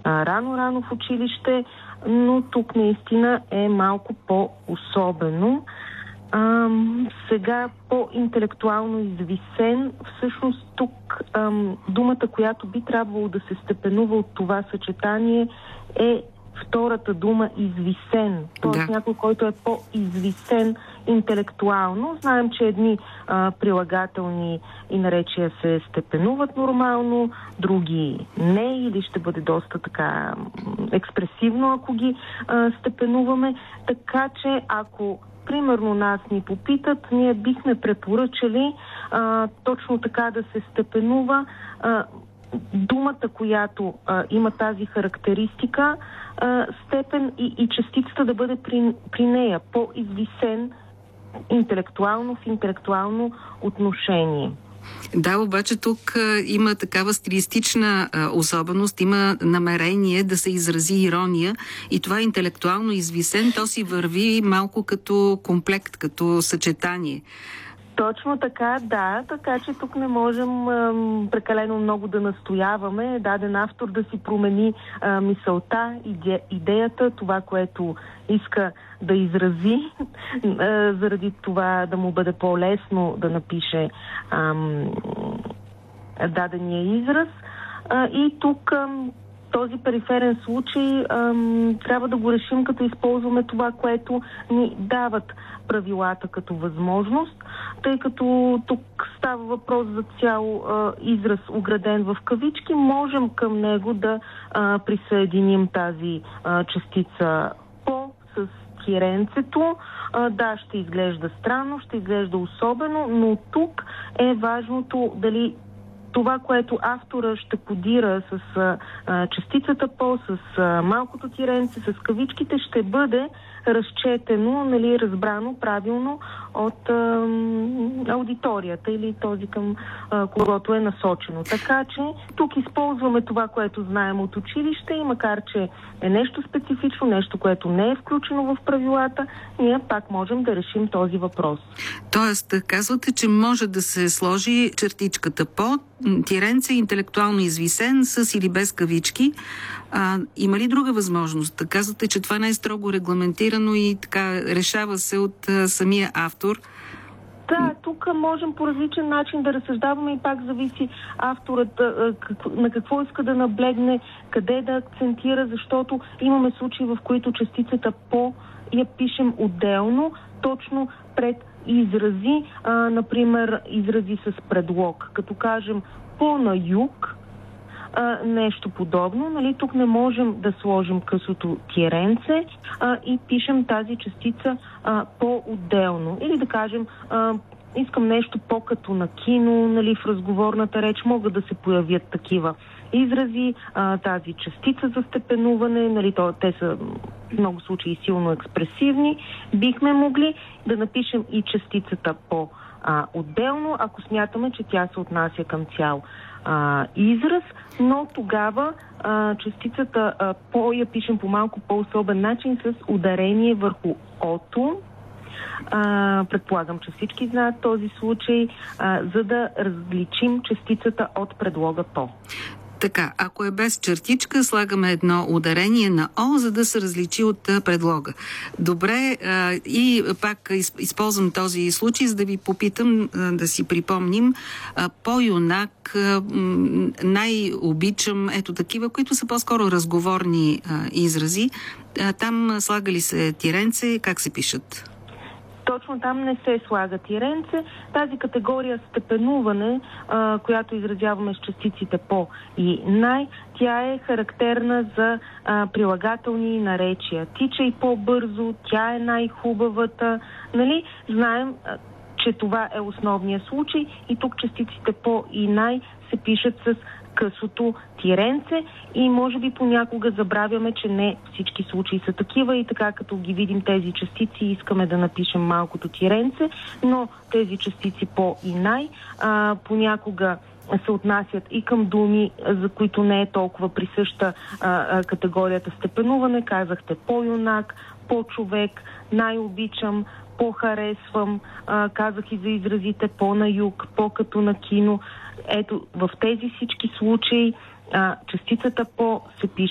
рано в училище, но тук наистина е малко по-особено. Сега по-интелектуално извисен, всъщност тук думата, която би трябвало да се степенува от това съчетание, е втората дума извисен. Тоест някой, който е по-извисен интелектуално. Знаем, че едни прилагателни и наречия се степенуват нормално, други не, или ще бъде доста така експресивно, ако ги степенуваме. Така че, ако примерно нас ни попитат, ние бихме препоръчали точно така да се степенува думата, която има тази характеристика, степен и частицата да бъде при нея по-извисен интелектуално, в интелектуално отношение. Да, обаче тук има такава стилистична особеност, има намерение да се изрази ирония и това интелектуално извисен, то си върви малко като комплект, като съчетание. Точно така, да, така че тук не можем прекалено много да настояваме даден автор да си промени мисълта, идеята, това, което иска да изрази, заради това да му бъде по-лесно да напише дадения израз. И тук този периферен случай трябва да го решим, като използваме това, което ни дават правилата като възможност, тъй като тук става въпрос за цял израз, ограден в кавички, можем към него да присъединим тази частица по с тиренцето. Да, ще изглежда странно, ще изглежда особено, но тук е важното дали това, което автора ще кодира с частицата по, с малкото тиренце, с кавичките, ще бъде разчетено, разбрано правилно от аудиторията или този, към когото е насочено. Така че тук използваме това, което знаем от училище и макар, че е нещо специфично, нещо, което не е включено в правилата, ние пак можем да решим този въпрос. Тоест, казвате, че може да се сложи чертичката по, тиренце интелектуално извисен, с или без кавички. Има ли друга възможност? Казвате, че това не е строго регламентирано и така решава се от самия автор. Да, тук можем по различен начин да разсъждаваме и пак зависи авторът на какво иска да наблегне, къде да акцентира, защото имаме случаи, в които частицата по я пишем отделно, точно пред изрази, например изрази с предлог. Като кажем по на юг, нещо подобно. Тук не можем да сложим късото тиренце и пишем тази частица по-отделно. Или да кажем, искам нещо по-като на кино, в разговорната реч могат да се появят такива изрази, тази частица за степенуване, те са в много случаи силно експресивни. Бихме могли да напишем и частицата по-отделно, ако смятаме, че тя се отнася към цял израз, но тогава частицата по я пишем по малко по-особен начин с ударение върху ото. Предполагам, че всички знаят този случай, за да различим частицата от предлога по. Така, ако е без чертичка, слагаме едно ударение на О, за да се различи от предлога. Добре, и пак използвам този случай, за да ви попитам, да си припомним, по-юнак, най-обичам, ето такива, които са по-скоро разговорни изрази. Там слага ли се тиренце, как се пишат? Точно там не се слага тиренце. Тази категория степенуване, която изразяваме с частиците по и най, тя е характерна за прилагателни наречия. Тича и по-бързо, тя е най-хубавата. Знаем, че това е основният случай и тук частиците по и най се пишат с късото тиренце и може би понякога забравяме, че не всички случаи са такива и така като ги видим тези частици искаме да напишем малкото тиренце, но тези частици по и най понякога се отнасят и към думи, за които не е толкова присъща категорията степенуване. Казахте по-юнак, по-човек, най-обичам, по-харесвам, казах и за изразите по-на юг, по-като на кино. Ето, в тези всички случаи частицата по се пише